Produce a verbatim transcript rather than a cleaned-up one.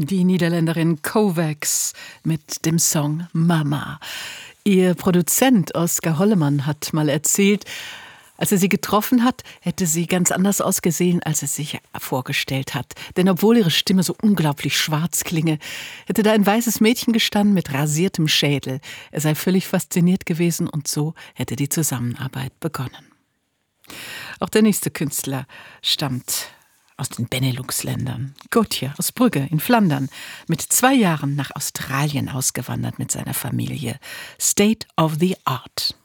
Die Niederländerin Kovacs mit dem Song Mama. Ihr Produzent Oscar Hollemann hat mal erzählt, als er sie getroffen hat, hätte sie ganz anders ausgesehen, als es sich vorgestellt hat. Denn obwohl ihre Stimme so unglaublich schwarz klinge, hätte da ein weißes Mädchen gestanden mit rasiertem Schädel. Er sei völlig fasziniert gewesen und so hätte die Zusammenarbeit begonnen. Auch der nächste Künstler stammt aus den Benelux-Ländern. Gautier aus Brügge in Flandern, mit zwei Jahren nach Australien ausgewandert mit seiner Familie. State of the Art.